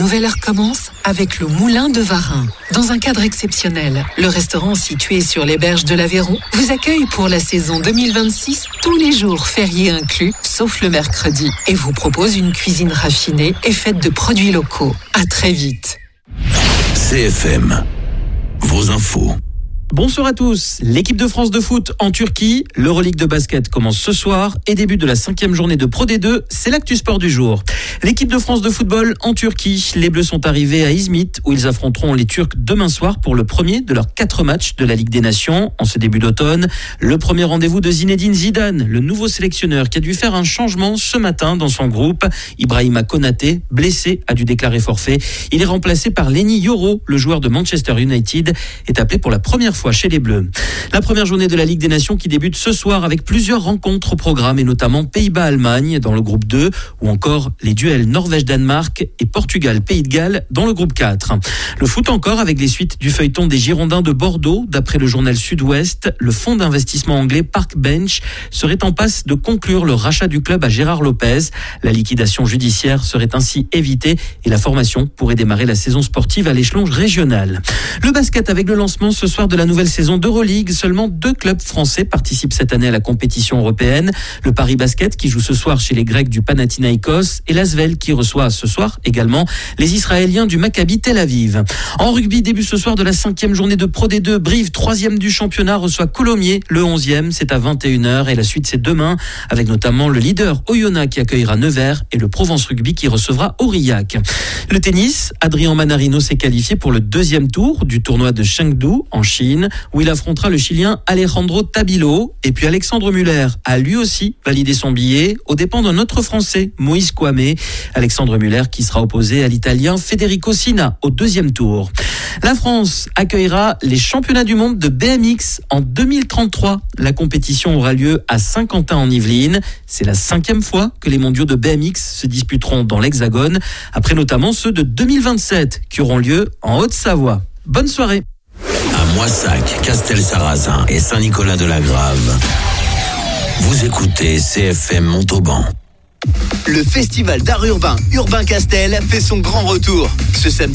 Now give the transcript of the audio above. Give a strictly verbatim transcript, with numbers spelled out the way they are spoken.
Nouvelle heure commence avec le Moulin de Varin. Dans un cadre exceptionnel, le restaurant situé sur les berges de l'Aveyron vous accueille pour la saison deux mille vingt-six, tous les jours fériés inclus, sauf le mercredi, et vous propose une cuisine raffinée et faite de produits locaux. À très vite. C F M, vos infos. Bonsoir à tous. L'équipe de France de foot en Turquie, l'Euroleague de basket commence ce soir et début de la cinquième journée de Pro D deux, c'est l'actu sport du jour. L'équipe de France de football en Turquie, les Bleus sont arrivés à Izmit où ils affronteront les Turcs demain soir pour le premier de leurs quatre matchs de la Ligue des Nations en ce début d'automne. Le premier rendez-vous de Zinedine Zidane, le nouveau sélectionneur qui a dû faire un changement ce matin dans son groupe. Ibrahima Konaté, blessé, a dû déclarer forfait. Il est remplacé par Lenny Yoro, le joueur de Manchester United, est appelé pour la première fois chez les Bleus. La première journée de la Ligue des Nations qui débute ce soir avec plusieurs rencontres au programme et notamment Pays-Bas-Allemagne dans le groupe deux ou encore les duels Norvège-Danemark et Portugal-Pays de Galles dans le groupe quatre. Le foot encore avec les suites du feuilleton des Girondins de Bordeaux. D'après le journal Sud-Ouest, le fonds d'investissement anglais Park Bench serait en passe de conclure le rachat du club à Gérard Lopez. La liquidation judiciaire serait ainsi évitée et la formation pourrait démarrer la saison sportive à l'échelon régional. Le basket avec le lancement ce soir de la nouvelle saison d'Euroleague. Seulement deux clubs français participent cette année à la compétition européenne. Le Paris Basket qui joue ce soir chez les Grecs du Panathinaïkos et l'Asvel qui reçoit ce soir également les Israéliens du Maccabi Tel Aviv. En rugby, début ce soir de la cinquième journée de Pro D deux. Brive, troisième du championnat, reçoit Colomiers, le onzième. C'est à vingt et une heures et la suite c'est demain avec notamment le leader Oyonnax qui accueillera Nevers et le Provence Rugby qui recevra Aurillac. Le tennis, Adrian Manarino s'est qualifié pour le deuxième tour du tournoi de Chengdu en Chine où il affrontera le Chilien Alejandro Tabilo. Et puis Alexandre Muller a lui aussi validé son billet aux dépens d'un autre Français, Moïse Kouamé. Alexandre Muller qui sera opposé à l'Italien Federico Sina au deuxième tour. La France accueillera les championnats du monde de B M X en deux mille trente-trois. La compétition aura lieu à Saint-Quentin en Yvelines. C'est la cinquième fois que les mondiaux de B M X se disputeront dans l'Hexagone, après notamment ceux de deux mille vingt-sept qui auront lieu en Haute-Savoie. Bonne soirée. À Moissac, Castelsarrasin et Saint-Nicolas-de-la-Grave. Vous écoutez C F M Montauban. Le festival d'art urbain Urbain Castel fait son grand retour ce samedi.